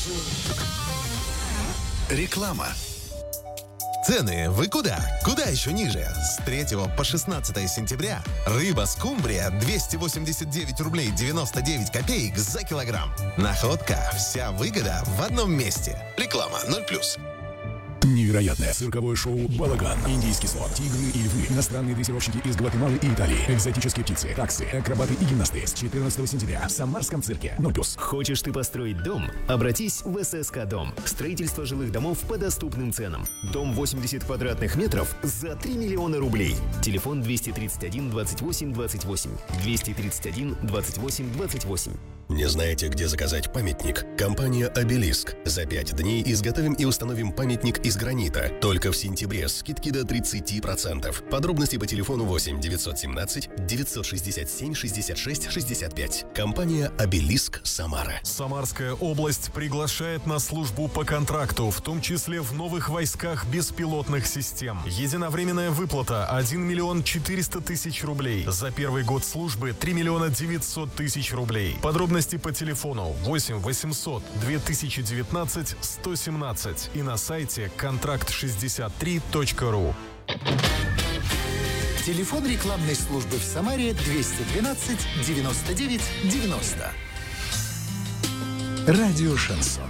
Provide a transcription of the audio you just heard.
Реклама. Цены вы куда? Куда еще ниже? С 3 по 16 сентября рыба скумбрия 289 рублей 99 копеек за килограмм. Находка. Вся выгода в одном месте. Реклама 0+. Невероятное цирковое шоу «Балаган». Индийский слон, тигры и львы, иностранные дрессировщики из Гватемалы и Италии, экзотические птицы, таксы, акробаты и гимнасты с 14 сентября в Самарском цирке. 0+. Хочешь ты построить дом? Обратись в ССК Дом. Строительство жилых домов по доступным ценам. Дом 80 квадратных метров за 3 миллиона рублей. Телефон 231 28 28. 231 28 28. Не знаете, где заказать памятник? Компания «Обелиск». За 5 дней изготовим и установим памятник из гранита. Только в сентябре скидки до 30%. Подробности по телефону 8 917 967 66 65. Компания «Обелиск», Самара. Самарская область приглашает на службу по контракту, в том числе в новых войсках беспилотных систем. Единовременная выплата 1 миллион 400 тысяч рублей. За первый год службы 3 миллиона 900 тысяч рублей. Подробности по телефону 8 800 2019 117 и на сайте контракт63.ру. Телефон рекламной службы в Самаре 212 99 90. Радио «Шансон».